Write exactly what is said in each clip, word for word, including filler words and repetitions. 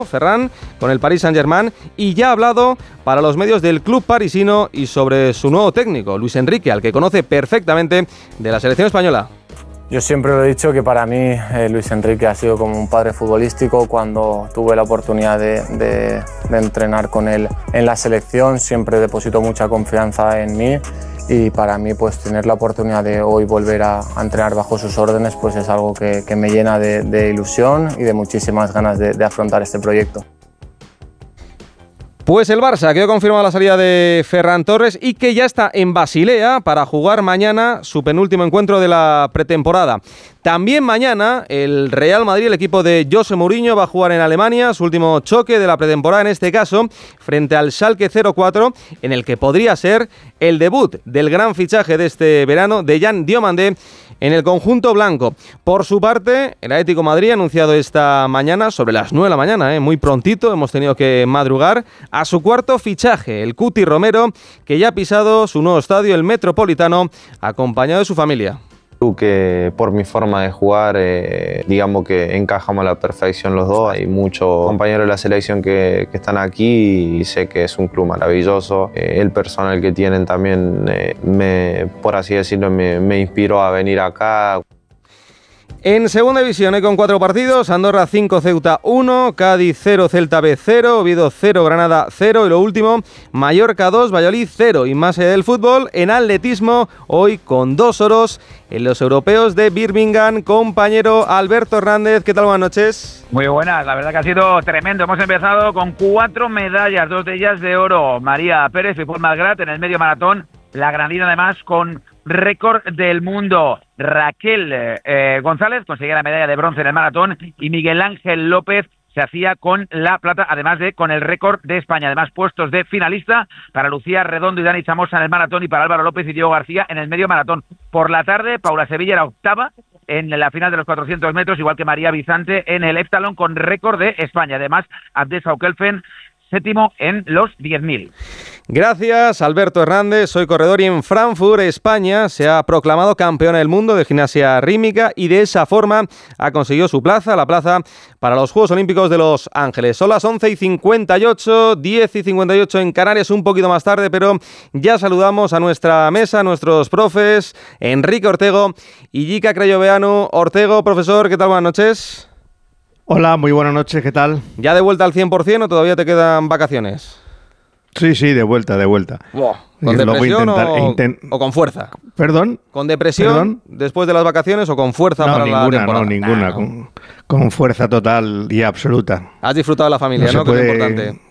Ferran con el Paris Saint-Germain y ya ha hablado para los medios del club parisino y sobre su nuevo técnico, Luis Enrique, al que conoce perfectamente de la selección española. Yo siempre lo he dicho que para mí eh, Luis Enrique ha sido como un padre futbolístico. Cuando tuve la oportunidad de, de, de entrenar con él en la selección, siempre depositó mucha confianza en mí. Y para mí, pues tener la oportunidad de hoy volver a, a entrenar bajo sus órdenes, pues es algo que, que me llena de, de ilusión y de muchísimas ganas de, de afrontar este proyecto. Pues el Barça quedó confirmada la salida de Ferran Torres y que ya está en Basilea para jugar mañana su penúltimo encuentro de la pretemporada. También mañana el Real Madrid, el equipo de José Mourinho, va a jugar en Alemania su último choque de la pretemporada, en este caso frente al Schalke cero cuatro, en el que podría ser el debut del gran fichaje de este verano de Jan Diomandé en el conjunto blanco. Por su parte, el Atlético de Madrid ha anunciado esta mañana, sobre las nueve de la mañana, ¿eh? muy prontito, hemos tenido que madrugar, a su cuarto fichaje, el Cuti Romero, que ya ha pisado su nuevo estadio, el Metropolitano, acompañado de su familia. Que por mi forma de jugar, eh, digamos que encajamos a la perfección los dos. Hay muchos compañeros de la selección que, que están aquí y sé que es un club maravilloso. Eh, el personal que tienen también, eh, me, por así decirlo, me, me inspiró a venir acá. En segunda división, ¿eh? con cuatro partidos, Andorra cinco, Ceuta uno, Cádiz cero, Celta B cero, Oviedo cero, Granada cero y lo último, Mallorca dos, Valladolid cero. Y más allá del fútbol, en atletismo, hoy con dos oros en los europeos de Birmingham. Compañero Alberto Hernández, ¿qué tal? Buenas noches. Muy buenas, la verdad que ha sido tremendo. Hemos empezado con cuatro medallas, dos de ellas de oro. María Pérez y Paul Malgrat en el medio maratón, la granadina además con récord del mundo. Raquel eh, González conseguía la medalla de bronce en el maratón y Miguel Ángel López se hacía con la plata, además de con el récord de España. Además, puestos de finalista para Lucía Redondo y Dani Chamosa en el maratón y para Álvaro López y Diego García en el medio maratón. Por la tarde, Paula Sevilla era octava en la final de los cuatrocientos metros, igual que María Vicente en el heptalón con récord de España. Además, Abdes Aukelfen, séptimo en los diez mil. Gracias, Alberto Hernández. Soy corredor y en Frankfurt, España, se ha proclamado campeona del mundo de gimnasia rítmica y de esa forma ha conseguido su plaza, la plaza para los Juegos Olímpicos de Los Ángeles. Son las once y cincuenta y ocho, diez y cincuenta y ocho en Canarias, un poquito más tarde, pero ya saludamos a nuestra mesa, a nuestros profes, Enrique Ortego y Jica Crayoveanu. Ortego, profesor, ¿qué tal? Buenas noches. Hola, muy buenas noches, ¿qué tal? ¿Ya de vuelta al cien por ciento o todavía te quedan vacaciones? Sí, sí, de vuelta, de vuelta. Wow. ¿Con depresión o, intent... o con fuerza? ¿Perdón? ¿Con depresión ¿Perdón? después de las vacaciones o con fuerza no, para ninguna, la temporada? No, ninguna, nah, con, con fuerza total y absoluta. Has disfrutado de la familia, ¿no? ¿no? Puede... Que es importante.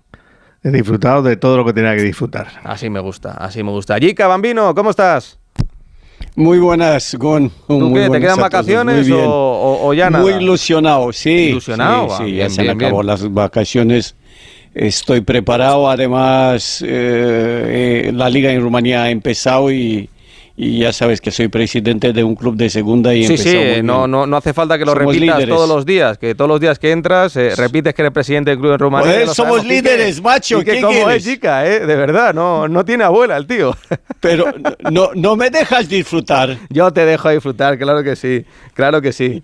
He disfrutado de todo lo que tenía que disfrutar. Así me gusta, así me gusta. Jica, Bambino, ¿cómo estás? Muy buenas, Gon. ¿Tú muy qué? ¿Te quedan vacaciones o, o, o ya nada? Muy ilusionado, sí. ¿Ilusionado? Sí, sí, ah, ya bien, se bien, han acabado bien. las vacaciones. Estoy preparado, además eh, eh, la liga en Rumanía ha empezado y, y ya sabes que soy presidente de un club de segunda y he sí, empezado sí, no, no, no hace falta que lo somos repitas líderes. todos los días, que todos los días que entras eh, repites que eres presidente del club en Rumanía. Pues somos líderes, macho, ¿qué ¿qué cómo quieres? es, Jica, eh? De verdad, no, no tiene abuela el tío. Pero no, no me dejas disfrutar. Yo te dejo disfrutar, claro que sí, claro que sí.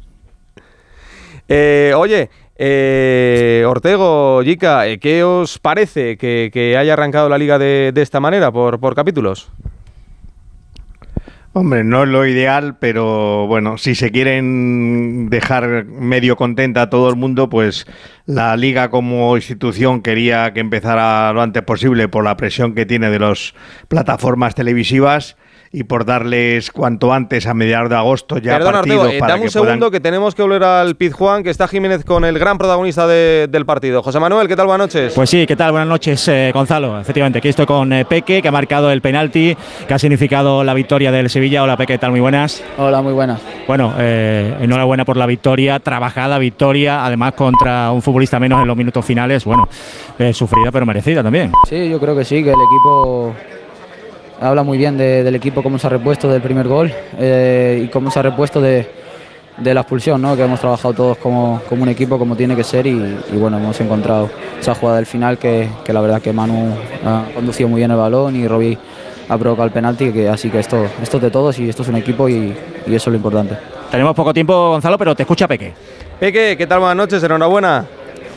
Eh, oye, eh, Ortego, Jica, ¿qué os parece que, que haya arrancado la liga de, de esta manera, por, por capítulos? Hombre, no es lo ideal, pero bueno, si se quieren dejar medio contenta a todo el mundo, pues la Liga como institución quería que empezara lo antes posible por la presión que tiene de las plataformas televisivas y por darles cuanto antes a mediados de agosto ya Perdón, partido Ortego, eh, para dame que un segundo puedan... que tenemos que volver al Pizjuán, que está Jiménez con el gran protagonista de, del partido. José Manuel, ¿qué tal? Buenas noches. Pues sí, ¿qué tal? Buenas noches, eh, Gonzalo. Efectivamente, aquí estoy con eh, Peque, que ha marcado el penalti, que ha significado la victoria del Sevilla. Hola, Peque, ¿qué tal? Muy buenas. Hola, muy buenas. Bueno, eh, enhorabuena por la victoria, trabajada victoria, además contra un futbolista menos en los minutos finales. Bueno, eh, sufrida pero merecida también. Sí, yo creo que sí, que el equipo... Habla muy bien de, del equipo, cómo se ha repuesto del primer gol eh, y cómo se ha repuesto de, de la expulsión, ¿no? Que hemos trabajado todos como, como un equipo, como tiene que ser y, y bueno, hemos encontrado esa jugada del final que, que la verdad que Manu ha conducido muy bien el balón y Robbie ha provocado el penalti, que, así que esto, esto es de todos y esto es un equipo y, y eso es lo importante. Tenemos poco tiempo, Gonzalo, pero te escucha Peque. Peque, ¿qué tal? Buenas noches, enhorabuena.